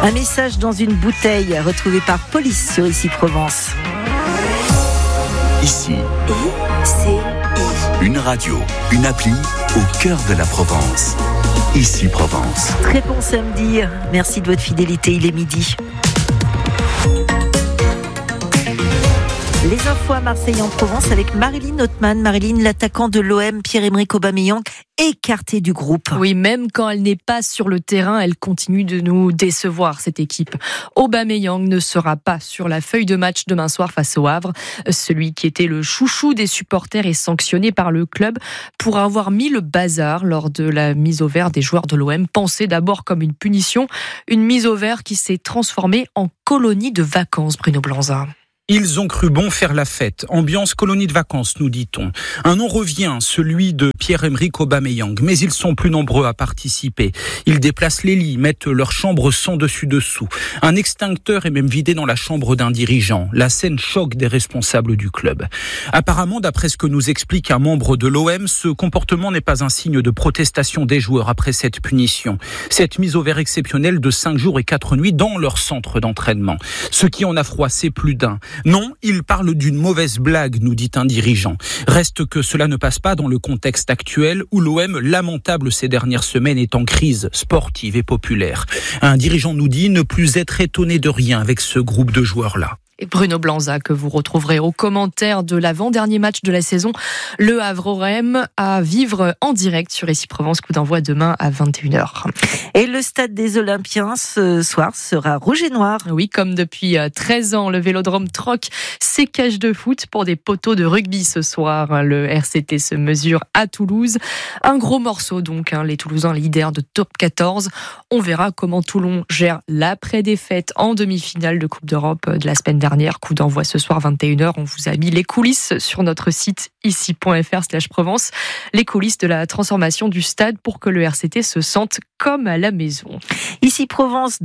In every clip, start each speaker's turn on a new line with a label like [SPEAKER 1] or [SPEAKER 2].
[SPEAKER 1] Un message dans une bouteille retrouvé par Police sur Ici Provence.
[SPEAKER 2] Ici, une radio, une appli au cœur de la Provence. Ici Provence.
[SPEAKER 1] Très bon samedi. Merci de votre fidélité. Il est midi. Les infos à Marseille en Provence avec Marilyn Othman. Marilyn, l'attaquant de l'OM, Pierre-Emerick Aubameyang, écarté du groupe.
[SPEAKER 3] Oui, même quand elle n'est pas sur le terrain, elle continue de nous décevoir, cette équipe. Aubameyang ne sera pas sur la feuille de match demain soir face au Havre. Celui qui était le chouchou des supporters est sanctionné par le club pour avoir mis le bazar lors de la mise au vert des joueurs de l'OM, pensée d'abord comme une punition, une mise au vert qui s'est transformée en colonie de vacances, Bruno Blanza.
[SPEAKER 4] Ils ont cru bon faire la fête. Ambiance colonie de vacances, nous dit-on. Un nom revient, celui de Pierre-Emerick Aubameyang. Mais ils sont plus nombreux à participer. Ils déplacent les lits, mettent leur chambre sans dessus-dessous. Un extincteur est même vidé dans la chambre d'un dirigeant. La scène choque des responsables du club. Apparemment, d'après ce que nous explique un membre de l'OM, ce comportement n'est pas un signe de protestation des joueurs après cette punition. Cette mise au vert exceptionnelle de 5 jours et 4 nuits dans leur centre d'entraînement. Ce qui en a froissé plus d'un. Non, il parle d'une mauvaise blague, nous dit un dirigeant. Reste que cela ne passe pas dans le contexte actuel où l'OM, lamentable ces dernières semaines, est en crise sportive et populaire. Un dirigeant nous dit ne plus être étonné de rien avec ce groupe de joueurs-là.
[SPEAKER 3] Et Bruno Blanza, que vous retrouverez aux commentaires de l'avant-dernier match de la saison, le Havre-OM, à vivre en direct sur Ici Provence, coup d'envoi demain à 21h.
[SPEAKER 1] Et le stade des Olympiens ce soir sera rouge et noir.
[SPEAKER 3] Oui, comme depuis 13 ans, le Vélodrome troque ses cages de foot pour des poteaux de rugby ce soir. Le RCT se mesure à Toulouse. Un gros morceau donc, les Toulousains leaders de top 14. On verra comment Toulon gère l'après-défaite en demi-finale de Coupe d'Europe de la semaine dernière. Coup d'envoi ce soir 21h. On vous a mis les coulisses sur notre site ici.fr/Provence. Les coulisses de la transformation du stade pour que le RCT se sente comme à la maison.
[SPEAKER 1] Ici Provence,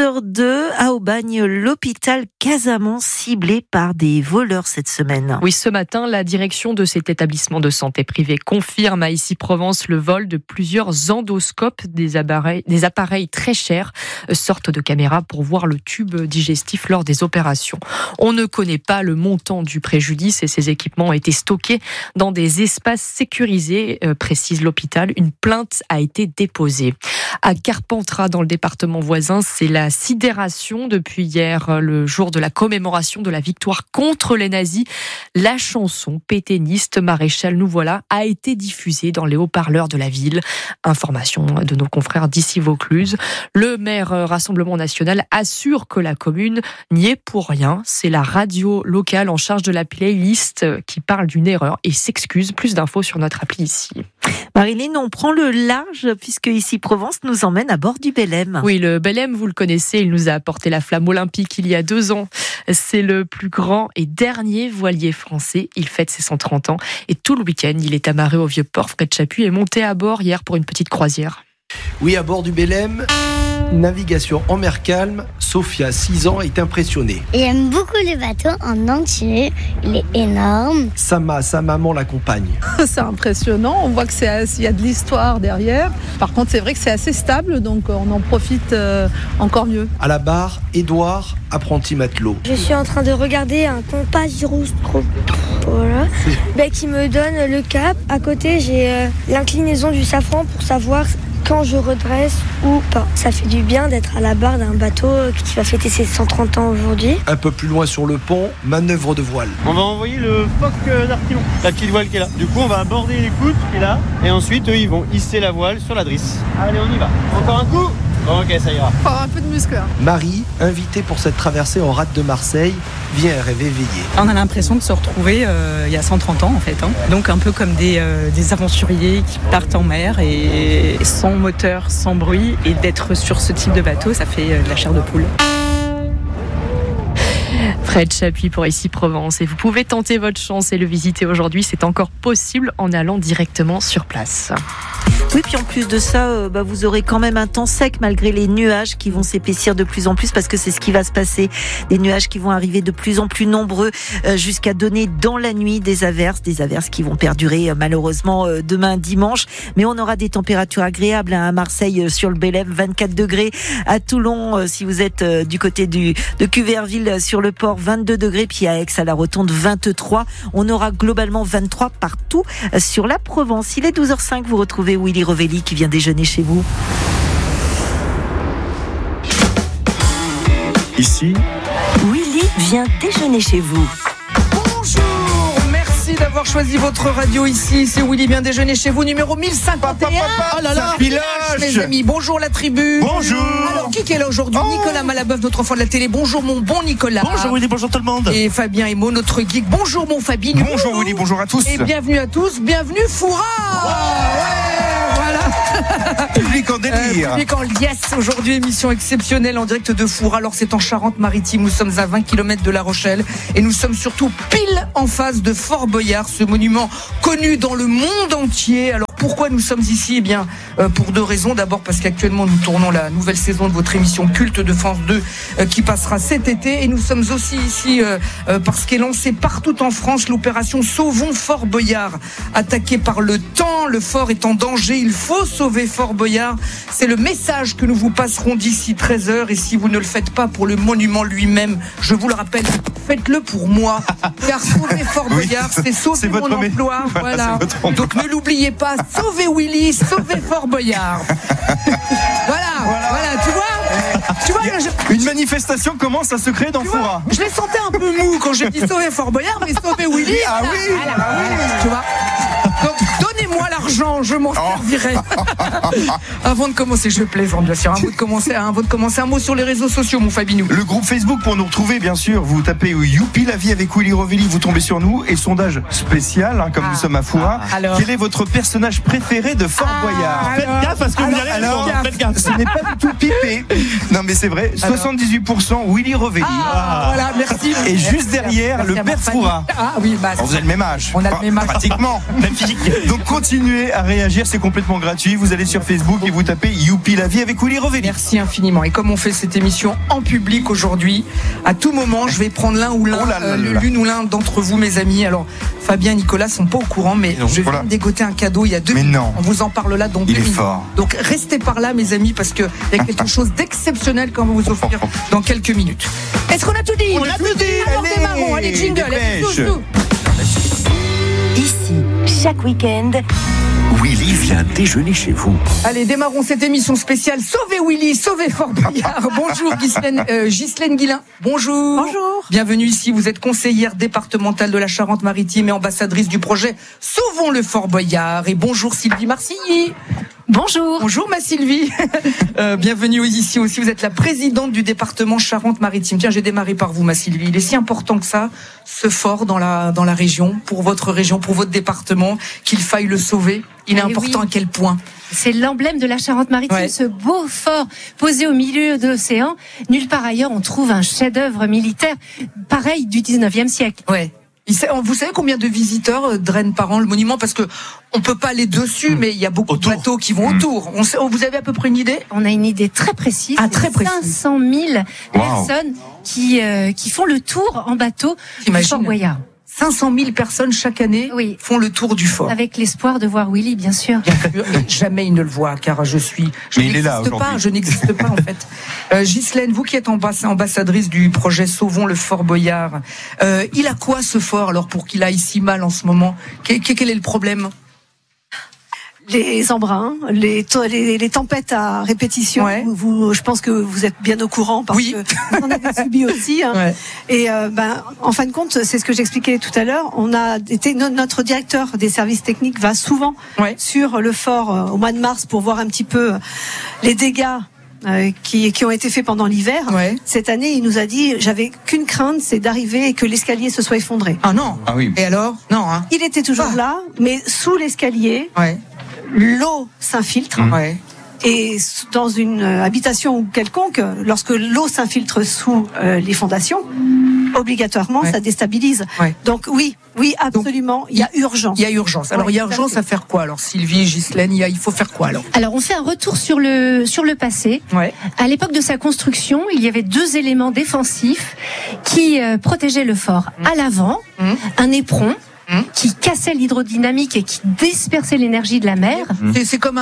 [SPEAKER 1] 12h02 à Aubagne, l'hôpital Casamance ciblé par des voleurs cette semaine.
[SPEAKER 3] Oui, ce matin, la direction de cet établissement de santé privé confirme à Ici Provence le vol de plusieurs endoscopes, des appareils très chers, sorte de caméras pour voir le tube digestif lors des opérations. On ne connaît pas le montant du préjudice et ces équipements ont été stockés dans des espaces sécurisés, précise l'hôpital. Une plainte a été déposée. À Carpentras, dans le département voisin, c'est la sidération depuis hier, le jour de la commémoration de la victoire contre les nazis. La chanson pétainiste Maréchal nous voilà a été diffusée dans les haut-parleurs de la ville. Information de nos confrères d'Ici Vaucluse. Le maire Rassemblement National assure que la commune n'y est pour rien. C'est la radio locale en charge de la playlist qui parle d'une erreur et s'excuse. Plus d'infos sur notre appli ici.
[SPEAKER 1] Marilyn, on prend le large puisque Ici Provence nous emmène à bord du Belém.
[SPEAKER 3] Oui, le Belém, vous le connaissez, il nous a apporté la flamme olympique il y a 2 ans. C'est le plus grand et dernier voilier français. Il fête ses 130 ans et tout le week-end, il est amarré au Vieux-Port Fred Chapuis et monté à bord hier pour une petite croisière.
[SPEAKER 5] Oui, à bord du Belém, navigation en mer calme. Sophia, 6 ans, est impressionnée.
[SPEAKER 6] J'aime beaucoup le bateau en entier. Il est énorme.
[SPEAKER 5] Sama, sa maman, l'accompagne.
[SPEAKER 7] C'est impressionnant. On voit qu'il y a de l'histoire derrière. Par contre, c'est vrai que c'est assez stable, donc on en profite encore mieux.
[SPEAKER 5] À la barre, Édouard, apprenti matelot.
[SPEAKER 6] Je suis en train de regarder un compas gyroscope. Voilà. Qui me donne le cap. À côté, j'ai l'inclinaison du safran pour savoir quand je redresse ou pas. Ça fait du bien d'être à la barre d'un bateau qui va fêter ses 130 ans aujourd'hui.
[SPEAKER 5] Un peu plus loin sur le pont, manœuvre de voile.
[SPEAKER 8] On va envoyer le phoque d'Artillon, la petite voile qui est là. Du coup, on va aborder les poutres qui est là. Et ensuite, eux, ils vont hisser la voile sur la drisse. Allez, on y va. Encore un coup. Ok, ça ira.
[SPEAKER 7] Faut avoir un peu de muscle.
[SPEAKER 5] Marie, invitée pour cette traversée en rade de Marseille, vient rêver éveillée.
[SPEAKER 9] On a l'impression de se retrouver il y a 130 ans en fait. Donc un peu comme des aventuriers qui partent en mer et sans moteur, sans bruit. Et d'être sur ce type de bateau, ça fait de la chair de poule.
[SPEAKER 3] Fred Chapuis pour Ici Provence. Et vous pouvez tenter votre chance et le visiter aujourd'hui. C'est encore possible en allant directement sur place.
[SPEAKER 1] Oui, puis en plus de ça, vous aurez quand même un temps sec malgré les nuages qui vont s'épaissir de plus en plus parce que c'est ce qui va se passer. Des nuages qui vont arriver de plus en plus nombreux jusqu'à donner dans la nuit des averses qui vont perdurer malheureusement demain dimanche. Mais on aura des températures agréables à Marseille sur le Bélem, 24 degrés. À Toulon, si vous êtes du côté de Cuverville sur le port, 22 degrés. Puis à Aix à la Rotonde, 23. On aura globalement 23 partout sur la Provence. Il est 12h05, vous retrouvez Willy Rovelli qui vient déjeuner chez vous.
[SPEAKER 2] Ici,
[SPEAKER 1] Willy vient déjeuner chez vous.
[SPEAKER 10] Bonjour, merci d'avoir choisi votre radio ici. C'est Willy vient déjeuner chez vous, numéro 1051. Oh là là, mes amis. Bonjour la tribu.
[SPEAKER 11] Bonjour.
[SPEAKER 10] Alors qui est là aujourd'hui? Nicolas Malabeuf, notre enfant de la télé. Bonjour mon bon Nicolas.
[SPEAKER 11] Bonjour Willy, bonjour tout le monde.
[SPEAKER 10] Et Fabien Emo, notre geek. Bonjour mon Fabien.
[SPEAKER 11] Bonjour Willy, bonjour à tous.
[SPEAKER 10] Et bienvenue à tous, bienvenue Foura.
[SPEAKER 11] Public en délire.
[SPEAKER 10] Public en liesse. Aujourd'hui, émission exceptionnelle en direct de Foura. Alors c'est en Charente-Maritime, nous sommes à 20 km de La Rochelle et nous sommes surtout pile en face de Fort Boyard, ce monument connu dans le monde entier. Alors pourquoi nous sommes ici? Eh bien, pour deux raisons. D'abord parce qu'actuellement nous tournons la nouvelle saison de votre émission culte de France 2 qui passera cet été, et nous sommes aussi ici parce qu'est lancée partout en France l'opération Sauvons Fort Boyard. Attaqué par le temps, le fort est en danger, il faut sauver Fort Boyard. C'est le message que nous vous passerons d'ici 13h, et si vous ne le faites pas pour le monument lui-même, je vous le rappelle, faites-le pour moi, car sauver Fort Boyard, c'est sauver mon emploi. Voilà. Donc ne l'oubliez pas, sauvez Willy, sauvez Fort Boyard. Voilà, tu vois
[SPEAKER 11] une manifestation commence à se créer dans Foura.
[SPEAKER 10] Je les sentais un peu mou quand j'ai dit sauver Fort Boyard, mais sauver Willy.
[SPEAKER 11] Ah oui.
[SPEAKER 10] Tu vois. Donc donnez-moi l'argent, je m'en servirai. Avant de commencer, je plaisante bien sûr. Avant de commencer, un mot sur les réseaux sociaux, mon Fabinou.
[SPEAKER 11] Le groupe Facebook pour nous retrouver, bien sûr. Vous tapez Youpi la vie avec Willy Rovelli, vous tombez sur nous. Et sondage spécial, comme nous sommes à Foura. Quel est votre personnage préféré de Fort Boyard?
[SPEAKER 8] Faites gaffe parce que vous allez répondre. Faites gaffe.
[SPEAKER 11] Ce n'est pas du tout pipé. Non mais c'est vrai. 78% Willy Rovelli.
[SPEAKER 10] Voilà, merci.
[SPEAKER 11] Et juste derrière, le père Foura.
[SPEAKER 10] Ah oui,
[SPEAKER 11] vous avez le même âge.
[SPEAKER 10] On a le même âge.
[SPEAKER 11] Pratiquement. Même physique. Donc continuez à réagir, c'est complètement gratuit. Vous allez sur Facebook et vous tapez Youpi la vie avec Willy Rovelli.
[SPEAKER 10] Merci infiniment. Et comme on fait cette émission en public aujourd'hui, à tout moment, je vais prendre l'une ou l'un d'entre vous, mes amis. Alors, Fabien et Nicolas sont pas au courant, mais je viens de dégoter un cadeau il y a 2 minutes. On vous en parle là dans 2 minutes.
[SPEAKER 11] Fort.
[SPEAKER 10] Donc restez par là, mes amis, parce qu'il y a quelque chose d'exceptionnel qu'on va vous offrir dans quelques minutes. Est-ce qu'on a tout dit?
[SPEAKER 11] On a tout dit.
[SPEAKER 10] Alors démarrons. Allez, jingle. Allez, tout.
[SPEAKER 1] Ici, chaque week-end,
[SPEAKER 2] Willy vient déjeuner chez vous.
[SPEAKER 10] Allez, démarrons cette émission spéciale. Sauvez Willy, sauvez Fort Boyard. Bonjour Ghislaine Guillain. Bonjour.
[SPEAKER 12] Bonjour.
[SPEAKER 10] Bienvenue ici. Vous êtes conseillère départementale de la Charente-Maritime et ambassadrice du projet Sauvons le Fort Boyard. Et bonjour Sylvie Marcilly.
[SPEAKER 12] Bonjour.
[SPEAKER 10] Bonjour ma Sylvie. Bienvenue ici aussi. Vous êtes la présidente du département Charente-Maritime. Tiens, j'ai démarré par vous, ma Sylvie. Il est si important que ça, ce fort dans la région, pour votre département, qu'il faille le sauver. Il est important à quel point?
[SPEAKER 12] C'est l'emblème de la Charente-Maritime, ce beau fort posé au milieu de l'océan. Nulle part ailleurs, on trouve un chef-d'œuvre militaire pareil du 19e siècle.
[SPEAKER 10] Ouais. Vous savez combien de visiteurs drainent par an le monument? Parce que on peut pas aller dessus, mais il y a beaucoup de bateaux qui vont autour. Vous avez à peu près une idée?
[SPEAKER 12] On a une idée très précise.
[SPEAKER 10] Très précise.
[SPEAKER 12] 500 000 personnes qui font le tour en bateau du Fort Boyard.
[SPEAKER 10] 500 000 personnes chaque année font le tour du fort.
[SPEAKER 12] Avec l'espoir de voir Willy, bien sûr.
[SPEAKER 10] Jamais il ne le voit, car je n'existe pas en fait. Ghislaine, vous qui êtes ambassadrice du projet Sauvons le Fort Boyard, il a quoi ce fort alors pour qu'il aille si mal en ce moment? Quel est le problème?
[SPEAKER 13] Les embruns, les tempêtes à répétition. Ouais. Je pense que vous êtes bien au courant parce que vous en avez subi aussi. Hein. Ouais. Et en fin de compte, c'est ce que j'expliquais tout à l'heure. Notre directeur des services techniques va souvent sur le fort au mois de mars pour voir un petit peu les dégâts qui ont été faits pendant l'hiver. Ouais. Cette année, il nous a dit, j'avais qu'une crainte, c'est d'arriver et que l'escalier se soit effondré.
[SPEAKER 10] Ah non. Ah oui. Et alors? Non. Hein.
[SPEAKER 13] Il était toujours là, mais sous l'escalier. Ouais. L'eau s'infiltre. Et dans une habitation quelconque, lorsque l'eau s'infiltre sous les fondations, obligatoirement, ça déstabilise. Ouais. Donc oui, absolument, il y a urgence.
[SPEAKER 10] Il y a urgence. Alors il y a urgence à faire quoi? Alors Sylvie, Ghislaine, il faut faire quoi alors?
[SPEAKER 12] Alors on fait un retour sur le passé. Ouais. À l'époque de sa construction, il y avait 2 éléments défensifs qui protégeaient le fort. À l'avant, un éperon qui cassait l'hydrodynamique et qui dispersait l'énergie de la mer.
[SPEAKER 10] C'est comme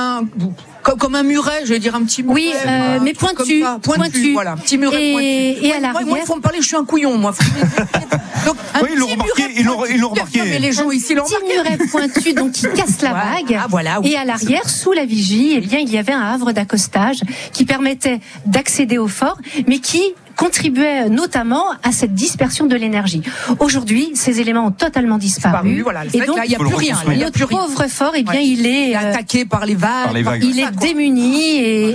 [SPEAKER 10] un muret, je vais dire un petit muret.
[SPEAKER 12] Oui, mais pointu.
[SPEAKER 10] Voilà, un petit muret pointu.
[SPEAKER 12] Et à l'arrière.
[SPEAKER 10] Moi, il faut me parler, je suis un couillon, moi.
[SPEAKER 11] Donc, oui, ils l'ont remarqué.
[SPEAKER 12] Mais les gens ici l'ont remarqué. Un petit muret pointu, donc qui casse la vague. Et à l'arrière, sous la vigie, il y avait un havre d'accostage qui permettait d'accéder au fort, mais qui contribuait notamment à cette dispersion de l'énergie. Aujourd'hui, ces éléments ont totalement disparu.
[SPEAKER 10] Voilà,
[SPEAKER 12] et donc,
[SPEAKER 10] il n'y a plus rien.
[SPEAKER 12] Notre pauvre fort, il est
[SPEAKER 10] attaqué par les vagues.
[SPEAKER 12] Il est démuni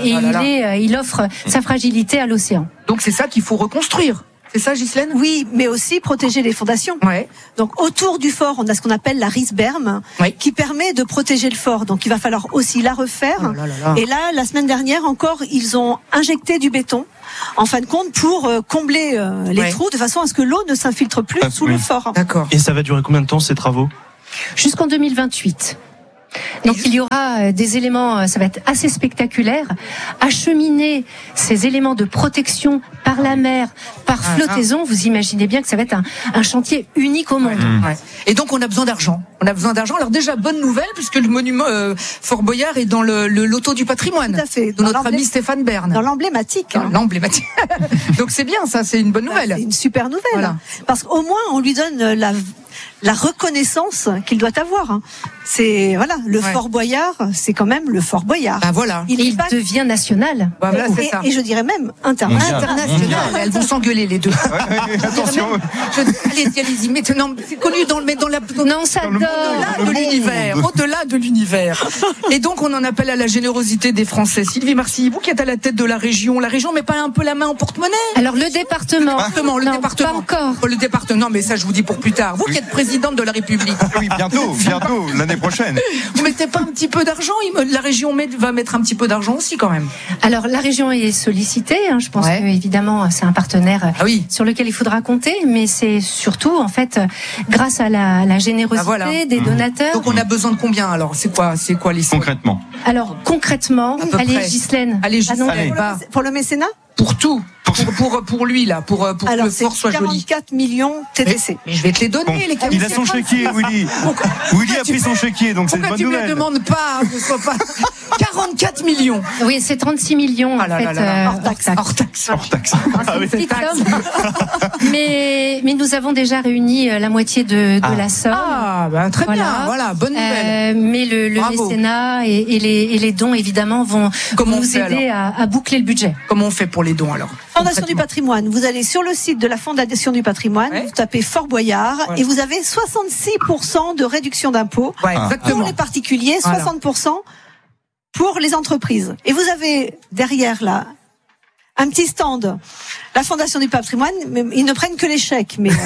[SPEAKER 12] et il offre sa fragilité à l'océan.
[SPEAKER 10] Donc c'est ça qu'il faut reconstruire. C'est ça, Ghislaine?
[SPEAKER 13] Oui, mais aussi protéger les fondations. Ouais. Donc autour du fort, on a ce qu'on appelle la risberme, qui permet de protéger le fort. Donc il va falloir aussi la refaire. Et là, la semaine dernière encore, ils ont injecté du béton, en fin de compte, pour combler les trous, de façon à ce que l'eau ne s'infiltre plus sous le fort.
[SPEAKER 8] D'accord. Et ça va durer combien de temps, ces travaux?
[SPEAKER 12] Jusqu'en 2028. Donc il y aura des éléments, ça va être assez spectaculaire, acheminer ces éléments de protection par la mer, par flottaison. Vous imaginez bien que ça va être un chantier unique au monde.
[SPEAKER 10] Ouais. Et donc on a besoin d'argent. Alors déjà, bonne nouvelle, puisque le monument Fort Boyard est dans le loto du patrimoine.
[SPEAKER 13] Tout à fait.
[SPEAKER 10] De notre ami Stéphane Bern.
[SPEAKER 13] Dans l'emblématique.
[SPEAKER 10] L'emblématique. Donc c'est bien, ça, c'est une bonne nouvelle.
[SPEAKER 13] C'est une super nouvelle. Voilà. Parce qu'au moins on lui donne la reconnaissance qu'il doit avoir. C'est le Fort Boyard, c'est quand même le Fort Boyard.
[SPEAKER 10] Ah voilà.
[SPEAKER 12] Il devient national.
[SPEAKER 10] Voilà, c'est ça.
[SPEAKER 13] Et je dirais même international.
[SPEAKER 10] Elles vont s'engueuler les deux.
[SPEAKER 11] Attention.
[SPEAKER 10] Allez-y. Maintenant, c'est connu au-delà de l'univers. Et donc on en appelle à la générosité des Français. Sylvie Marcilly, vous qui êtes à la tête de la région met pas un peu la main en porte-monnaie?
[SPEAKER 12] Alors le département.
[SPEAKER 10] Le département. Pas encore. Le département, mais ça je vous dis pour plus tard. Vous qui êtes présidente de la République.
[SPEAKER 11] Oui, bientôt, l'année prochaine.
[SPEAKER 10] Vous mettez pas un petit peu d'argent? La région va mettre un petit peu d'argent aussi quand même.
[SPEAKER 12] Alors la région est sollicitée. Je pense que évidemment c'est un partenaire sur lequel il faudra compter, mais c'est surtout en fait grâce à la générosité des donateurs.
[SPEAKER 10] Donc on a besoin de combien alors? C'est quoi les sommes?
[SPEAKER 11] Concrètement.
[SPEAKER 12] Alors concrètement, allez Ghislaine.
[SPEAKER 13] Pour le mécénat?
[SPEAKER 10] Pour tout. Pour lui là, pour que le fort soit joli.
[SPEAKER 13] 44 millions TTC.
[SPEAKER 10] Mais je vais te les donner les 44.
[SPEAKER 11] Il a son chéquier, Willy. Willy a pris son chéquier, donc c'est une bonne nouvelle.
[SPEAKER 10] Pourquoi tu me le demandes pas, que ce soit pas 44 millions.
[SPEAKER 12] Oui, c'est 36 millions en fait
[SPEAKER 10] hors taxe.
[SPEAKER 12] Mais nous avons déjà réuni la moitié de la somme.
[SPEAKER 10] Très bien. Voilà, bonne nouvelle.
[SPEAKER 12] Mais le mécénat et les dons évidemment vont nous aider à boucler le budget.
[SPEAKER 10] Comment on fait pour les dons alors?
[SPEAKER 13] Fondation du patrimoine, vous allez sur le site de la Fondation du patrimoine, vous tapez Fort Boyard et vous avez 66% de réduction d'impôts pour les particuliers, 60% pour les entreprises. Et vous avez derrière là un petit stand, la Fondation du patrimoine, mais ils ne prennent que les chèques. Mais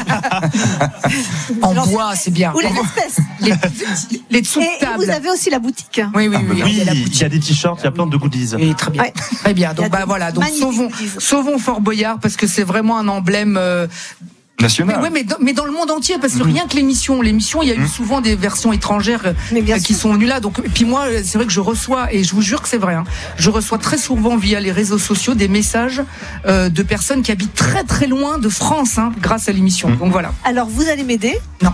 [SPEAKER 10] en bois, c'est bien.
[SPEAKER 13] Ou les espèces.
[SPEAKER 10] Les dessous de table.
[SPEAKER 13] Et vous avez aussi la boutique.
[SPEAKER 8] Oui, il y a des t-shirts, il y a plein de goodies.
[SPEAKER 10] Oui, très bien. Très bien. Donc voilà. Donc sauvons Fort Boyard parce que c'est vraiment un emblème.
[SPEAKER 11] National.
[SPEAKER 10] Mais dans le monde entier, parce que rien que l'émission, il y a eu souvent des versions étrangères qui sont venues là. Donc, et puis moi, c'est vrai que je reçois, et je vous jure que c'est vrai, je reçois très souvent via les réseaux sociaux des messages de personnes qui habitent très très loin de France, grâce à l'émission. Donc voilà.
[SPEAKER 13] Alors vous allez m'aider?
[SPEAKER 10] Non.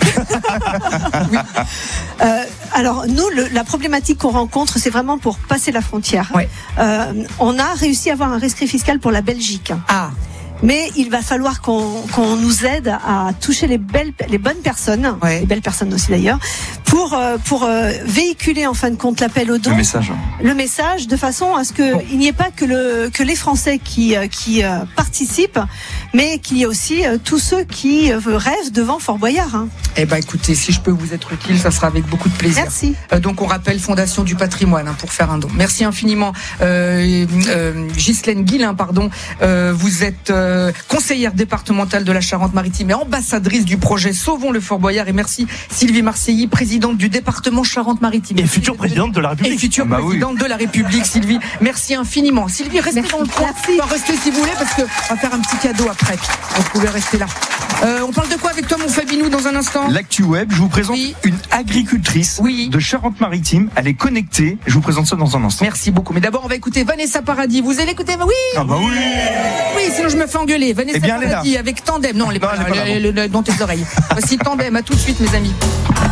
[SPEAKER 13] Alors nous, la problématique qu'on rencontre, c'est vraiment pour passer la frontière. On a réussi à avoir un rescrit fiscal pour la Belgique. Mais il va falloir qu'on nous aide à toucher les bonnes personnes, les belles personnes aussi d'ailleurs, pour véhiculer en fin de compte l'appel aux dons. Le message de façon à ce que il n'y ait pas que les Français qui participent, mais qu'il y ait aussi tous ceux qui rêvent devant Fort Boyard.
[SPEAKER 10] Écoutez, si je peux vous être utile, ça sera avec beaucoup de plaisir.
[SPEAKER 13] Merci.
[SPEAKER 10] Donc on rappelle Fondation du patrimoine pour faire un don. Merci infiniment, Ghislaine Guillain, vous êtes conseillère départementale de la Charente-Maritime et ambassadrice du projet Sauvons le Fort Boyard. Et merci Sylvie Marcilly, présidente présidente du département Charente-Maritime.
[SPEAKER 11] Et future présidente de la République.
[SPEAKER 10] Et future présidente de la République, Sylvie. Merci infiniment. Sylvie, restez dans le coin. Restez si vous voulez, parce qu'on va faire un petit cadeau après. Vous pouvez rester là. On parle de quoi avec toi, mon Fabinou, dans un instant?
[SPEAKER 11] L'actu web, je vous présente une agricultrice de Charente-Maritime. Elle est connectée. Je vous présente ça dans un instant.
[SPEAKER 10] Merci beaucoup. Mais d'abord, on va écouter Vanessa Paradis. Vous allez écouter? Oui.
[SPEAKER 11] Ah bah oui.
[SPEAKER 10] Oui, sinon je me fais engueuler. Vanessa Paradis avec Tandem. Non, elle est pas là, dans tes oreilles. Voici Tandem. À tout de suite, mes amis.